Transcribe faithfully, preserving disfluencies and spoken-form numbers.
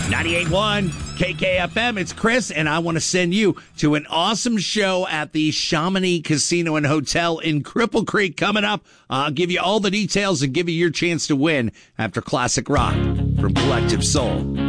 ninety-eight point one K K F M, it's Chris, and I want to send you to an awesome show at the Chamonix Casino and Hotel in Cripple Creek coming up. I'll give you all the details and give you your chance to win after Classic Rock from Collective Soul.